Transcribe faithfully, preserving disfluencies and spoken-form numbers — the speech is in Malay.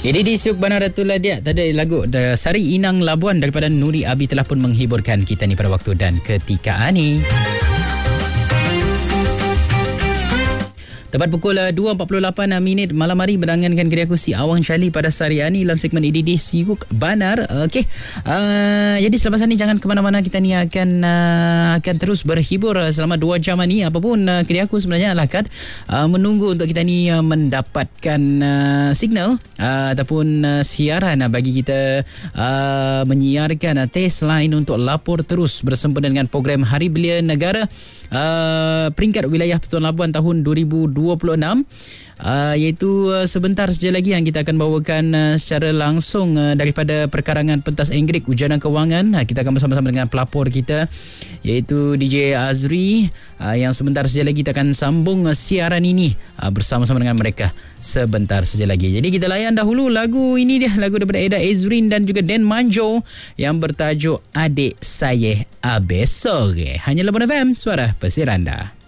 Ini di Siuk Bandar Datuk Ladiak. Tadi lagu The Sari Inang Labuan daripada Nuri Abi telah pun menghiburkan kita ni pada waktu dan ketika ini. Tepat pukul dua empat puluh lapan minit malam hari berdangankan kiri aku si Awang Syali pada hari ini dalam segmen E D D Siuk Bandar. Okey. Uh, jadi selepas ini jangan ke mana-mana, kita ni akan uh, akan terus berhibur selama dua jam ni. Apapun uh, kiri aku sebenarnya Alakat uh, menunggu untuk kita ni uh, mendapatkan uh, signal uh, ataupun uh, siaran uh, bagi kita uh, menyiarkan uh, test line untuk lapor terus bersempena dengan program Hari Belia Negara uh, peringkat wilayah Pertuan Labuan tahun dua ribu dua puluh enam, uh, iaitu uh, sebentar saja lagi yang kita akan bawakan uh, secara langsung uh, daripada perkarangan pentas Anggerik Ujian Kewangan. Uh, kita akan bersama-sama dengan pelapor kita iaitu D J Azri, uh, yang sebentar saja lagi kita akan sambung uh, siaran ini uh, bersama-sama dengan mereka sebentar saja lagi. Jadi kita layan dahulu lagu ini dia, lagu daripada Eda Ezrin dan juga Dan Manjo yang bertajuk Adik Saya Abesore. Hanya Labuan F M, suara Pesir Anda.